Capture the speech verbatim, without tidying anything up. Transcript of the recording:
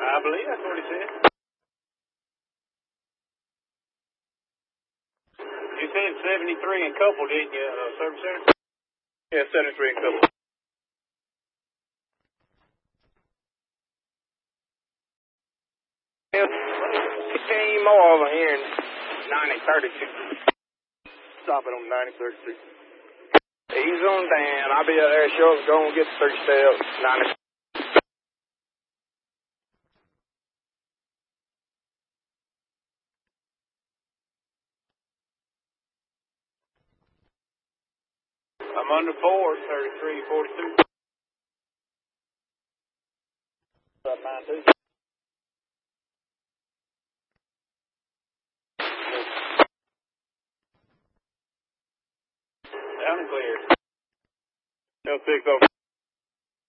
I believe that's what he said. You said seventy-three and couple, didn't you, uh, service center? Yeah, seventy-three and couple. fifteen more over here in ninety thirty-two. Stop it on ninety thirty-two. Ease on down. I'll be out there short. Go and get the three steps. ninety. I'm under four, thirty-three, forty-two. Up mine too. Down and clear. L six over.